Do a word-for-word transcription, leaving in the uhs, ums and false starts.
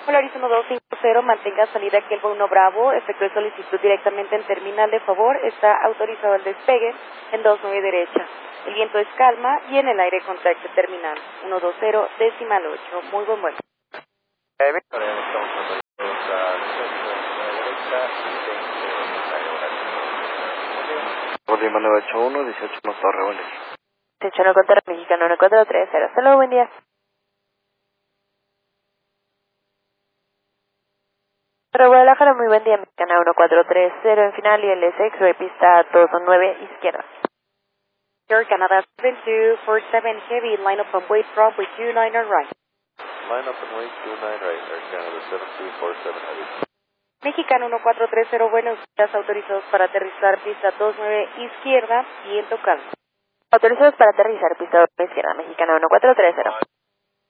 Polaris uno dos cinco cero, mantenga salida Kelvo uno Bravo, efectúe solicitud directamente en terminal de favor, está autorizado el despegue en dos nueve derecha. El viento es calma y en el aire contacto terminal uno dos cero decimal ocho. Muy buen vuelo. Lima nueve ocho uno, dieciocho más Torre, buen día. dieciocho no contra Mexicano uno cuatro tres cero. Hasta luego, buen día. Para Guadalajara, muy buen día, Mexicana uno cuatro tres cero en final y el X-Ray pista dos nueve izquierda. Air Canada seven two four seven Heavy, line up and wait runway two nine right. Line up and wait two nine right, Air Canada seven two four seven Heavy. Mexicano uno cuatro tres cero, buenos días, autorizados para aterrizar pista dos nueve izquierda, viento calmo. Autorizados para aterrizar pista dos nueve izquierda, Mexicana uno cuatro tres cero.